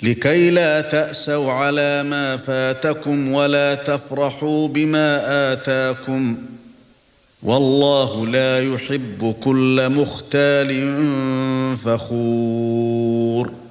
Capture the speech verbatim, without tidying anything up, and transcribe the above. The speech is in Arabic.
لكي لا تأسوا على ما فاتكم ولا تفرحوا بما آتاكم والله لا يحب كل مختال فخور